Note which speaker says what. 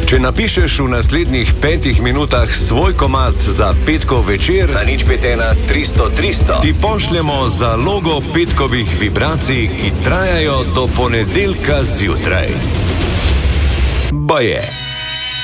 Speaker 1: Če napišeš v naslednjih 5 minutah svoj komad za petkov večer,
Speaker 2: na 051 300 300,
Speaker 1: ti pošljemo zalogo petkovih vibracij, ki trajajo do ponedeljka zjutraj. Baje.